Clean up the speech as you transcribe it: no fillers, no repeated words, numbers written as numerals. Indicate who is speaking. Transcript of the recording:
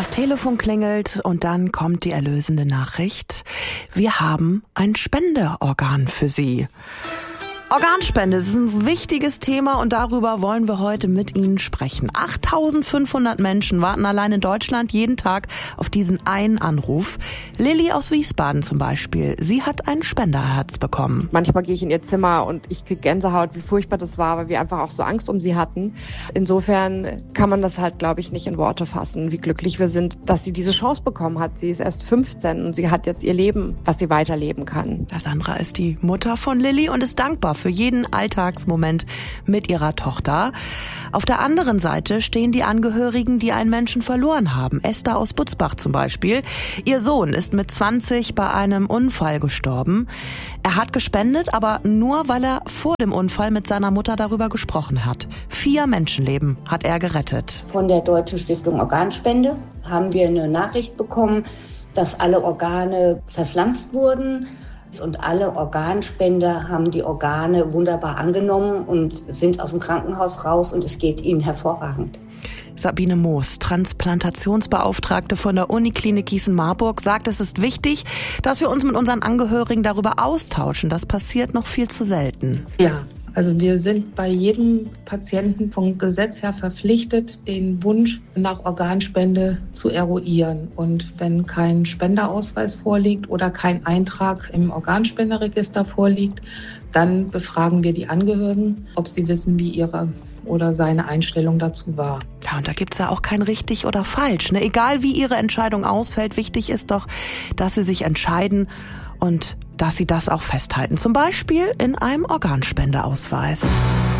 Speaker 1: Das Telefon klingelt und dann kommt die erlösende Nachricht. Wir haben ein Spenderorgan für Sie. Organspende ist ein wichtiges Thema und darüber wollen wir heute mit Ihnen sprechen. 8.500 Menschen warten allein in Deutschland jeden Tag auf diesen einen Anruf. Lilly aus Wiesbaden zum Beispiel, sie hat ein Spenderherz bekommen.
Speaker 2: Manchmal gehe ich in ihr Zimmer und ich kriege Gänsehaut, wie furchtbar das war, weil wir einfach auch so Angst um sie hatten. Insofern kann man das halt, glaube ich, nicht in Worte fassen, wie glücklich wir sind, dass sie diese Chance bekommen hat. Sie ist erst 15 und sie hat jetzt ihr Leben, was sie weiterleben kann.
Speaker 1: Sandra ist die Mutter von Lilly und ist dankbar für jeden Alltagsmoment mit ihrer Tochter. Auf der anderen Seite stehen die Angehörigen, die einen Menschen verloren haben. Esther aus Butzbach zum Beispiel. Ihr Sohn ist mit 20 bei einem Unfall gestorben. Er hat gespendet, aber nur, weil er vor dem Unfall mit seiner Mutter darüber gesprochen hat. 4 Menschenleben hat er gerettet.
Speaker 3: Von der Deutschen Stiftung Organspende haben wir eine Nachricht bekommen, dass alle Organe verpflanzt wurden. Und alle Organspender haben die Organe wunderbar angenommen und sind aus dem Krankenhaus raus und es geht ihnen hervorragend.
Speaker 1: Sabine Moos, Transplantationsbeauftragte von der Uniklinik Gießen-Marburg, sagt, es ist wichtig, dass wir uns mit unseren Angehörigen darüber austauschen. Das passiert noch viel zu selten.
Speaker 4: Ja. Also wir sind bei jedem Patienten vom Gesetz her verpflichtet, den Wunsch nach Organspende zu eruieren. Und wenn kein Spenderausweis vorliegt oder kein Eintrag im Organspenderregister vorliegt, dann befragen wir die Angehörigen, ob sie wissen, wie ihre oder seine Einstellung dazu war.
Speaker 1: Ja, und da gibt's ja auch kein richtig oder falsch, ne? Egal wie ihre Entscheidung ausfällt, wichtig ist doch, dass sie sich entscheiden und dass sie das auch festhalten. Zum Beispiel in einem Organspendeausweis.